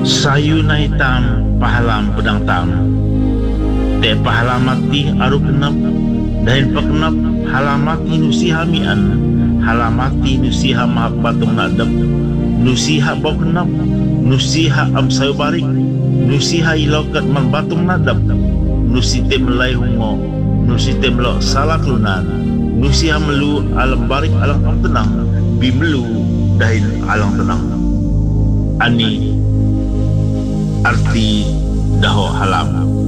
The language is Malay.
Sayu na hitam pahalam pedang tam. Te pahalamati aru kenap. Dahil pakenap halamati nusiha mian. Halamati nusiha mahak batung nadab. Nusiha bau kenap. Nusiha am sayu barik. Nusiha ilokat man batung nadab. Nusite melai hungo. Nusite melok salah kelunan. Nusiha melu alam barik alang am tenang. Bimelu dahil alang tenang. Ani arti daho halam.